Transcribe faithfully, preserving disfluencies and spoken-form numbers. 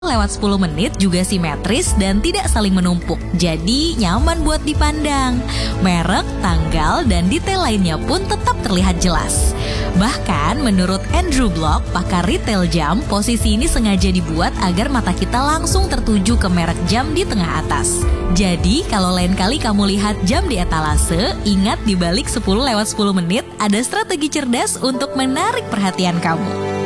lewat sepuluh menit juga simetris dan tidak saling menumpuk. Jadi nyaman buat dipandang. Merek, tanggal, dan detail lainnya pun tetap terlihat jelas. Bahkan menurut Andrew Block, pakar retail jam, posisi ini sengaja dibuat agar mata kita langsung tertuju ke merek jam di tengah atas. Jadi kalau lain kali kamu lihat jam di etalase, ingat di balik sepuluh lewat sepuluh menit ada strategi cerdas untuk menarik perhatian kamu.